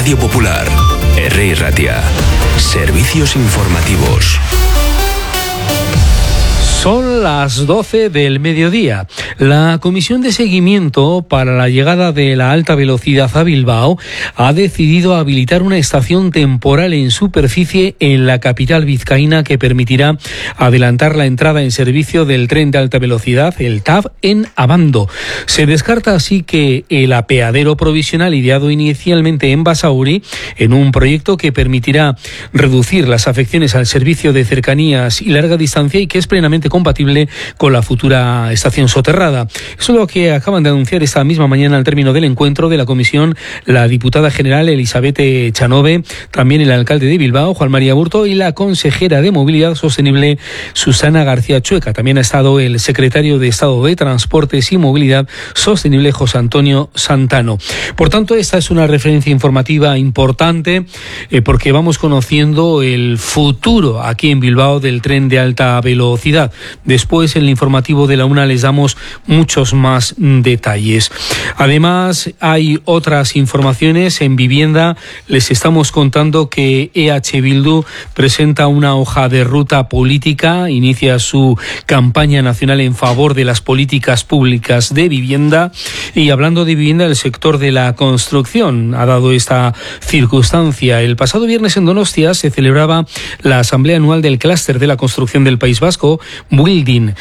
Radio Popular, R. Ratia. Servicios informativos. Son las 12 del mediodía. La Comisión de Seguimiento para la llegada de la alta velocidad a Bilbao ha decidido habilitar una estación temporal en superficie en la capital vizcaína que permitirá adelantar la entrada en servicio del tren de alta velocidad, el TAV, en Abando. Se descarta así que el apeadero provisional ideado inicialmente en Basauri, en un proyecto que permitirá reducir las afecciones al servicio de cercanías y larga distancia y que es plenamente compatible con la futura estación soterrada. Eso es lo que acaban de anunciar esta misma mañana al término del encuentro de la comisión la diputada general Elizabeth Chanove, también el alcalde de Bilbao, Juan María Burto, y la consejera de Movilidad Sostenible, Susana García Chueca. También ha estado el secretario de Estado de Transportes y Movilidad Sostenible, José Antonio Santano. Por tanto, esta es una referencia informativa importante porque vamos conociendo el futuro aquí en Bilbao del tren de alta velocidad. Después, en el informativo de la UNA, les damos muchos más detalles. Además, hay otras informaciones. En vivienda les estamos contando que EH Bildu presenta una hoja de ruta política, inicia su campaña nacional en favor de las políticas públicas de vivienda. Y hablando de vivienda, el sector de la construcción ha dado esta circunstancia. El pasado viernes en Donostia se celebraba la asamblea anual del clúster de la construcción del País Vasco, Building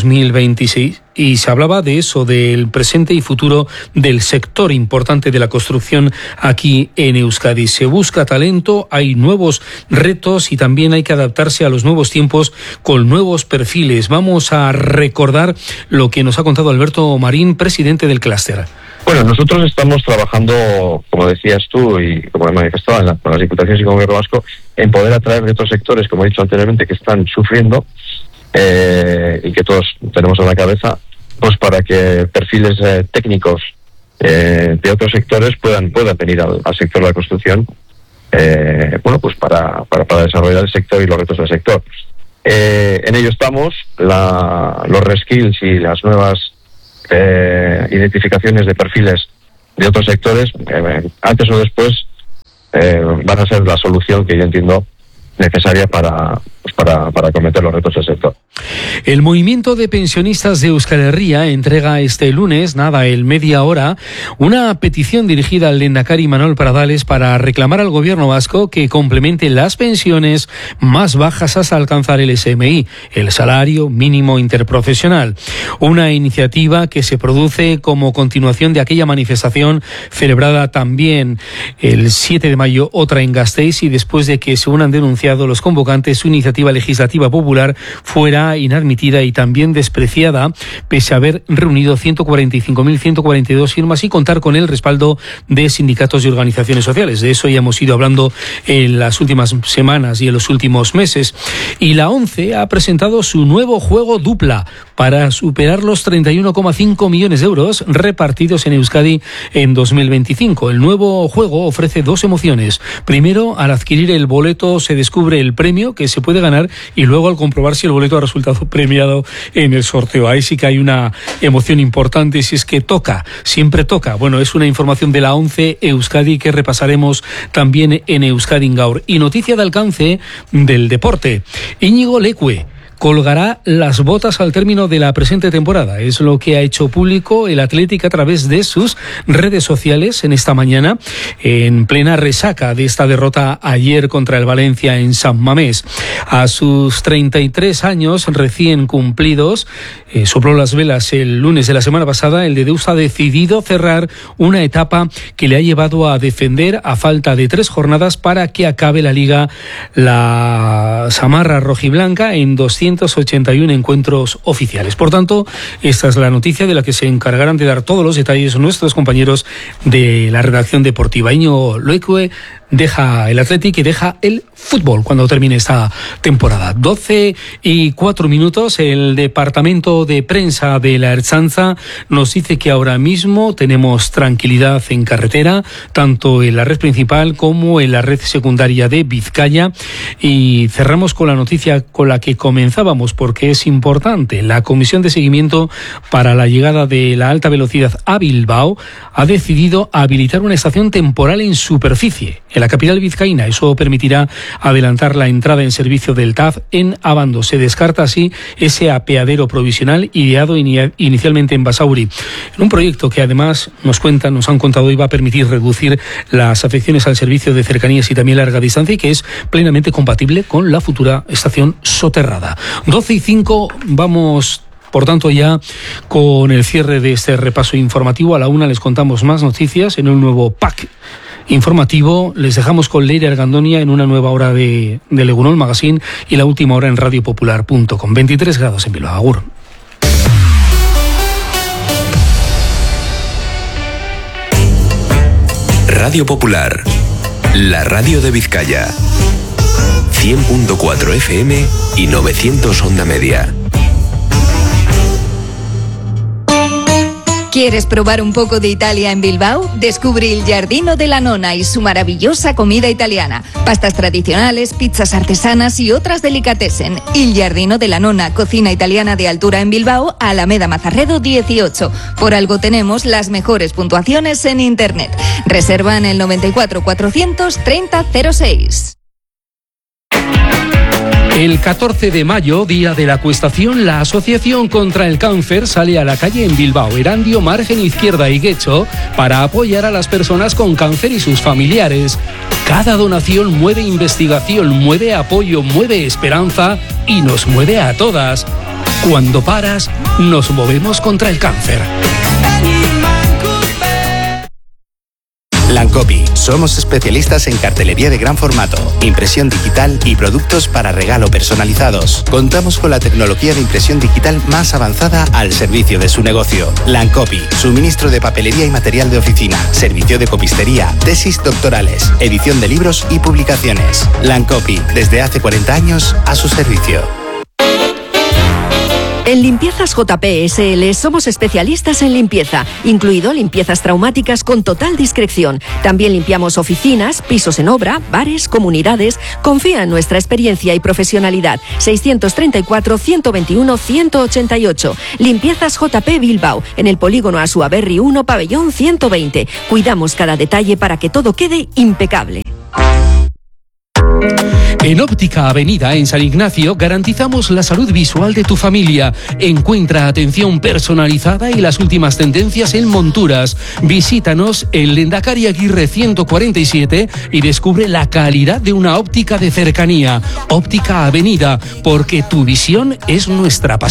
2026, y se hablaba de eso, del presente y futuro del sector importante de la construcción aquí en Euskadi. Se busca talento, hay nuevos retos y también hay que adaptarse a los nuevos tiempos con nuevos perfiles. Vamos a recordar lo que nos ha contado Alberto Marín, presidente del clúster. Bueno, nosotros estamos trabajando, como decías tú y como he manifestado con las diputaciones y con el gobierno vasco, en poder atraer de otros sectores, como he dicho anteriormente, que están sufriendo y que todos tenemos en la cabeza, pues para que perfiles técnicos de otros sectores puedan venir al sector de la construcción, pues para desarrollar el sector y los retos del sector. En ello estamos, los reskills y las nuevas identificaciones de perfiles de otros sectores, antes o después van a ser la solución que yo entiendo necesaria para acometer los retos del sector. El movimiento de pensionistas de Euskal Herria entrega este lunes, en media hora, una petición dirigida al lehendakari Manuel Pradales para reclamar al gobierno vasco que complemente las pensiones más bajas hasta alcanzar el SMI, el salario mínimo interprofesional. Una iniciativa que se produce como continuación de aquella manifestación celebrada también el 7 de mayo, otra en Gasteiz, y después de que, según han denunciado los convocantes, su iniciativa legislativa popular fuera inadmitida y también despreciada, pese a haber reunido 145.142 firmas y contar con el respaldo de sindicatos y organizaciones sociales. De eso ya hemos ido hablando en las últimas semanas y en los últimos meses. Y la ONCE ha presentado su nuevo juego Dupla para superar los 31,5 millones de euros repartidos en Euskadi en 2025. El nuevo juego ofrece dos emociones. Primero, al adquirir el boleto se descubre el premio que se puede ganar, y luego al comprobar si el boleto ha resultado premiado en el sorteo. Ahí sí que hay una emoción importante, si es que toca, siempre toca. Bueno, es una información de la ONCE Euskadi que repasaremos también en Euskadi Gaur. Y noticia de alcance del deporte. Íñigo Leque colgará las botas al término de la presente temporada. Es lo que ha hecho público el Athletic a través de sus redes sociales en esta mañana, en plena resaca de esta derrota ayer contra el Valencia en San Mamés. A sus 33 años recién cumplidos, sopló las velas el lunes de la semana pasada. El de Deus ha decidido cerrar una etapa que le ha llevado a defender, a falta de 3 jornadas para que acabe la Liga, la Samarra rojiblanca en 281 encuentros oficiales. Por tanto, esta es la noticia de la que se encargarán de dar todos los detalles nuestros compañeros de la redacción deportiva. Íñigo Leque deja el Athletic y deja el fútbol cuando termine esta temporada. 12:04. El departamento jefazo de prensa de la Ertzaintza nos dice que ahora mismo tenemos tranquilidad en carretera, tanto en la red principal como en la red secundaria de Vizcaya. Y cerramos con la noticia con la que comenzábamos, porque es importante. La Comisión de Seguimiento para la llegada de la alta velocidad a Bilbao ha decidido habilitar una estación temporal en superficie en la capital vizcaína. Eso permitirá adelantar la entrada en servicio del TAV en Abando. Se descarta así ese apeadero provisional ideado inicialmente en Basauri, en un proyecto que además nos han contado hoy, va a permitir reducir las afecciones al servicio de cercanías y también larga distancia, y que es plenamente compatible con la futura estación soterrada. 12:05, vamos por tanto ya con el cierre de este repaso informativo. A la 1 les contamos más noticias en un nuevo pack informativo. Les dejamos con Leire Argandonia en una nueva hora de Legunol Magazine y la última hora en radiopopular.com. 23 grados en Bilbao. Agur. Radio Popular, la radio de Vizcaya. 100.4 FM y 900 onda media. ¿Quieres probar un poco de Italia en Bilbao? Descubre Il Giardino della Nonna y su maravillosa comida italiana. Pastas tradicionales, pizzas artesanas y otras delicatessen. Il Giardino della Nonna, cocina italiana de altura en Bilbao, Alameda Mazarredo 18. Por algo tenemos las mejores puntuaciones en Internet. Reserva en el 94 430 06. El 14 de mayo, día de la acuestación, la Asociación contra el Cáncer sale a la calle en Bilbao, Erandio, Margen Izquierda y Guecho para apoyar a las personas con cáncer y sus familiares. Cada donación mueve investigación, mueve apoyo, mueve esperanza y nos mueve a todas. Cuando paras, nos movemos contra el cáncer. Lancopi. Somos especialistas en cartelería de gran formato, impresión digital y productos para regalo personalizados. Contamos con la tecnología de impresión digital más avanzada al servicio de su negocio. Lancopi. Suministro de papelería y material de oficina, servicio de copistería, tesis doctorales, edición de libros y publicaciones. Lancopi. Desde hace 40 años a su servicio. En Limpiezas JP SL somos especialistas en limpieza, incluido limpiezas traumáticas con total discreción. También limpiamos oficinas, pisos en obra, bares, comunidades. Confía en nuestra experiencia y profesionalidad. 634-121-188. Limpiezas JP Bilbao, en el polígono Asuaberri 1, pabellón 120. Cuidamos cada detalle para que todo quede impecable. En Óptica Avenida, en San Ignacio, garantizamos la salud visual de tu familia. Encuentra atención personalizada y las últimas tendencias en monturas. Visítanos en Lendakari Aguirre 147 y descubre la calidad de una óptica de cercanía. Óptica Avenida, porque tu visión es nuestra pasión.